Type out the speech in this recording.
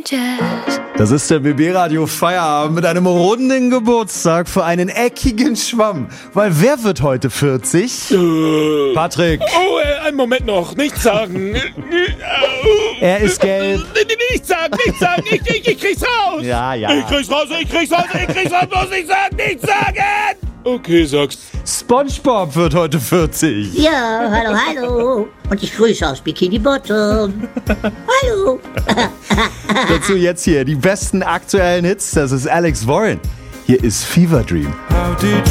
changes. Das ist der BB-Radio Feierabend mit einem runden Geburtstag für einen eckigen Schwamm. Weil wer wird heute 40? Patrick. Oh, einen Moment noch. Nichts sagen. Er ist gelb. Nichts sagen. Ich krieg's raus. Ja. Ich krieg's raus. Bloß nicht sagen. Nichts sagen. Okay, sag's. SpongeBob wird heute 40. Ja, hallo. Und ich grüße aus Bikini Bottom. Hallo. Dazu jetzt hier die besten aktuellen Hits. Das ist Alex Warren. Hier ist Fever Dream. How did